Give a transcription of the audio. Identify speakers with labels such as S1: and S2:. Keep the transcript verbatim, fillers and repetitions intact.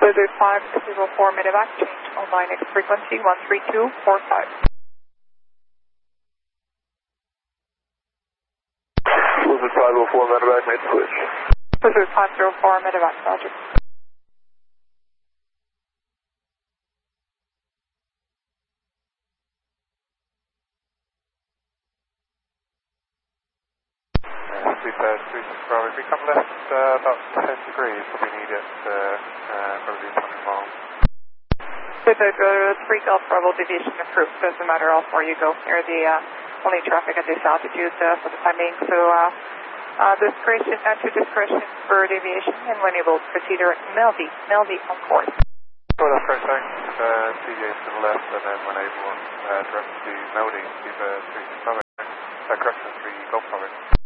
S1: Blizzard five zero four medevac, change online X frequency one three two four five.
S2: Blizzard five zero four medevac, made switch.
S1: Blizzard five zero four medevac, Roger.
S2: Speed uh, three six Bravo, if we come left uh, about ten degrees, we need it uh, uh, probably one hundred miles.
S1: Blizzard uh, three Golf Bravo, deviation approved, doesn't matter how far you go, you're the uh, only traffic at this altitude uh, for the time being, so uh, uh, discretion, uh, to discretion for deviation, and when you will proceed direct Melby, Melby on course.
S2: So that's correct, thanks. Uh, deviate to the left, and then when able, uh, direct to Melody, keep uh, three six Bravo, uh, correction three Golf Bravo.